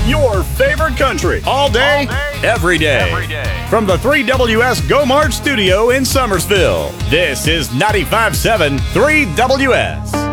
your favorite country. All day, every day. From the 3WS Go March studio in Summersville, this is 95.7 3WS.